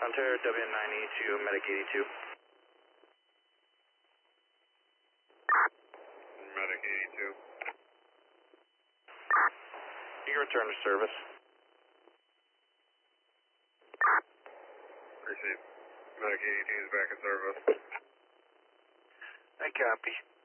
Ontario W9E2, Medic 82. Medic 82. You can return to service. Received. Medic 82 is back in service. I copy.